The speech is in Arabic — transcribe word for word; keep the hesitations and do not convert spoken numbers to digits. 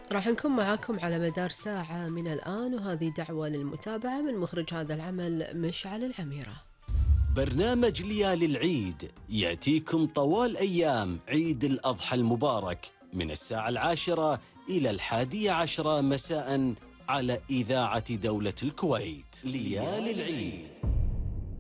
راح نكون معاكم على مدار ساعة من الآن، وهذه دعوة للمتابعة من مخرج هذا العمل مشعل العميرة. برنامج ليالي العيد يأتيكم طوال أيام عيد الأضحى المبارك من الساعة العاشرة إلى الحادية عشرة مساء على إذاعة دولة الكويت. ليالي العيد.